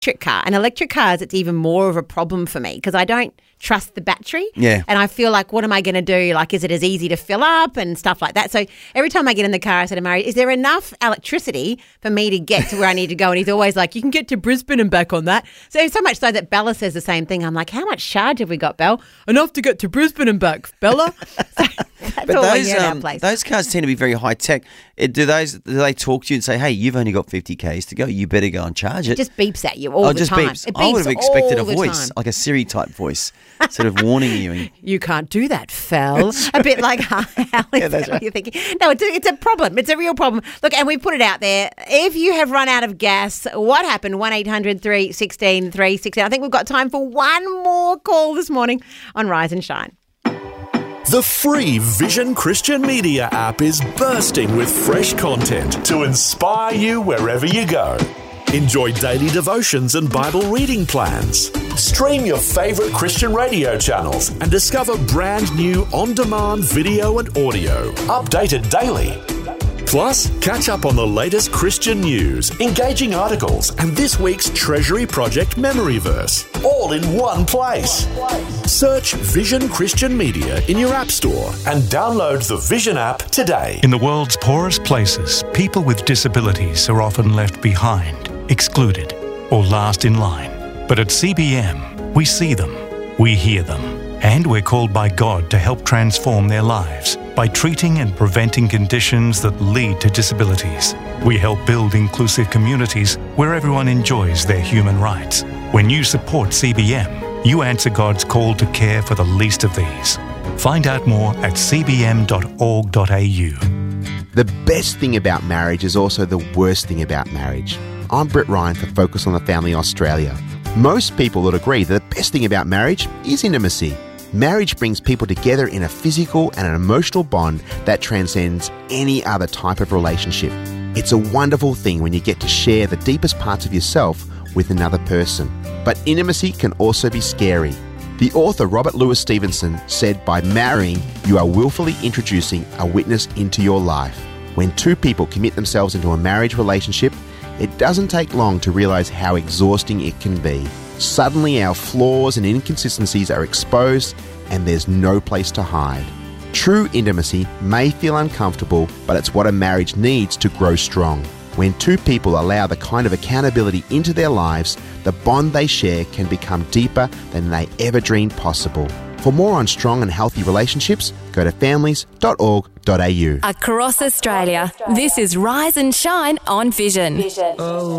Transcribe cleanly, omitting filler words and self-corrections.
electric car. And electric cars, it's even more of a problem for me because I don't trust the battery. Yeah. And I feel like, what am I going to do? Like, is it as easy to fill up and stuff like that? So every time I get in the car, I say to Murray, is there enough electricity for me to get to where I need to go? And he's always like, you can get to Brisbane and back on that. So much so that Bella says the same thing. I'm like, how much charge have we got, Belle? Enough to get to Brisbane and back, Bella. So that's But all we hear at our place. those cars tend to be very high tech. Do they talk to you and say, hey, you've only got 50 Ks to go, you better go and charge it? It just beeps at you all the time. Beeps. It beeps I would have expected a all the voice, time. like a Siri type voice, sort of warning you. You can't do that, Fel. A bit like how that's right. you're thinking. No, it's a problem. It's a real problem. Look, and we put it out there. If you have run out of gas, what happened? 1-800-316-316. I think we've got time for one more call this morning on Rise and Shine. The free Vision Christian Media app is bursting with fresh content to inspire you wherever you go. Enjoy daily devotions and Bible reading plans. Stream your favourite Christian radio channels and discover brand new on-demand video and audio, updated daily. Plus, catch up on the latest Christian news, engaging articles, and this week's Treasury Project Memory Verse, all in one place. Search Vision Christian Media in your App Store and download the Vision app today. In the world's poorest places, people with disabilities are often left behind, excluded, or last in line. But at CBM, we see them, we hear them, and we're called by God to help transform their lives by treating and preventing conditions that lead to disabilities. We help build inclusive communities where everyone enjoys their human rights. When you support CBM, you answer God's call to care for the least of these. Find out more at cbm.org.au. The best thing about marriage is also the worst thing about marriage. I'm Brett Ryan for Focus on the Family Australia. Most people would agree that the best thing about marriage is intimacy. Marriage brings people together in a physical and an emotional bond that transcends any other type of relationship. It's a wonderful thing when you get to share the deepest parts of yourself with another person. But intimacy can also be scary. The author Robert Louis Stevenson said, by marrying, you are willfully introducing a witness into your life. When two people commit themselves into a marriage relationship, it doesn't take long to realize how exhausting it can be. Suddenly our flaws and inconsistencies are exposed and there's no place to hide. True intimacy may feel uncomfortable, but it's what a marriage needs to grow strong. When two people allow the kind of accountability into their lives, the bond they share can become deeper than they ever dreamed possible. For more on strong and healthy relationships, go to families.org.au. Across Australia, this is Rise and Shine on Vision.